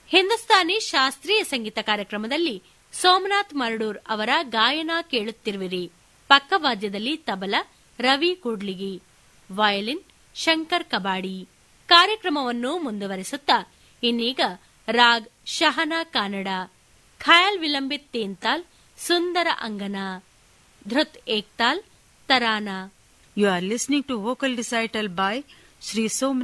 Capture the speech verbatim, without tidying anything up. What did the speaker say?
ಹಿಂದೂಸ್ತಾನಿ ಶಾಸ್ತ್ರೀಯ ಸಂಗೀತ ಕಾರ್ಯಕ್ರಮದಲ್ಲಿ ಸೋಮನಾಥ್ ಮರಡೂರ್ ಅವರ ಗಾಯನ ಕೇಳುತ್ತಿರುವಿರಿ. ಪಕ್ಕವಾದ್ಯದಲ್ಲಿ ತಬಲಾ ರವಿ ಕೂಡ್ಲಿಗಿ, ವಯಲಿನ್ ಶಂಕರ್ ಕಬಾಡಿ. ಕಾರ್ಯಕ್ರಮವನ್ನು ಮುಂದುವರೆಸುತ್ತಾ ಇನ್ನೀಗ ರಾಗ್ ಶಹನಾ ಕಾನಡ, ಖಯಾಲ್ ವಿಲಂಬಿತ್ ತೇನ್ತಾಲ್, ಸುಂದರ ಅಂಗನ, ಧೃತ್ Ektaal, tarana. You are listening to vocal recital by Sri Somnath